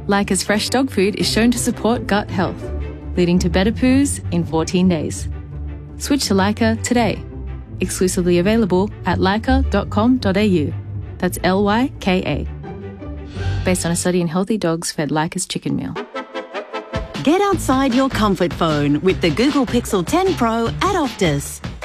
Leica's fresh dog food is shown to support gut health, leading to better poos in 14 days. Switch to Leica today. Exclusively available at leica.com.au. That's Lyka. Based on a study in healthy dogs fed Leica's chicken meal. Get outside your comfort phone with the Google Pixel 10 Pro at Optus.